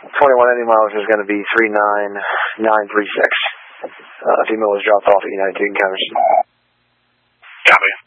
2180 miles is going to be 39936. Female was dropped off at United Encounters. Copy.